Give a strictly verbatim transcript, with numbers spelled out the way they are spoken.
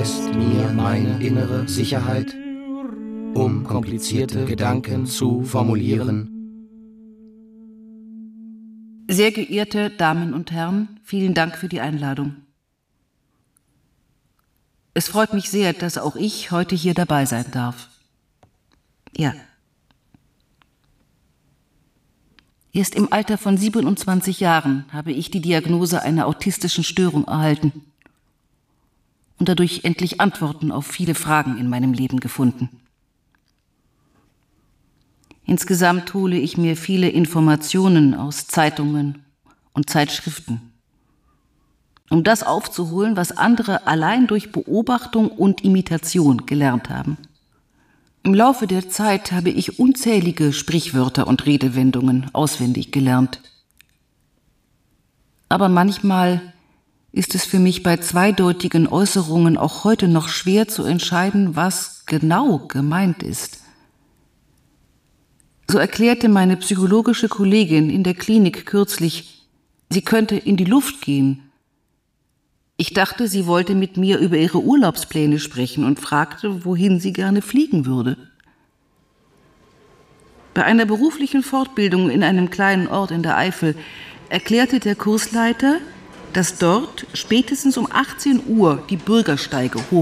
ist mir meine innere Sicherheit, um komplizierte Gedanken zu formulieren. Sehr geehrte Damen und Herren, vielen Dank für die Einladung. Es freut mich sehr, dass auch ich heute hier dabei sein darf. Ja. Erst im Alter von siebenundzwanzig Jahren habe ich die Diagnose einer autistischen Störung erhalten und dadurch endlich Antworten auf viele Fragen in meinem Leben gefunden. Insgesamt hole ich mir viele Informationen aus Zeitungen und Zeitschriften, um das aufzuholen, was andere allein durch Beobachtung und Imitation gelernt haben. Im Laufe der Zeit habe ich unzählige Sprichwörter und Redewendungen auswendig gelernt. Aber manchmal ist es für mich bei zweideutigen Äußerungen auch heute noch schwer zu entscheiden, was genau gemeint ist. So erklärte meine psychologische Kollegin in der Klinik kürzlich, sie könnte in die Luft gehen. Ich dachte, sie wollte mit mir über ihre Urlaubspläne sprechen und fragte, wohin sie gerne fliegen würde. Bei einer beruflichen Fortbildung in einem kleinen Ort in der Eifel erklärte der Kursleiter, dass dort spätestens um achtzehn Uhr die Bürgersteige hoch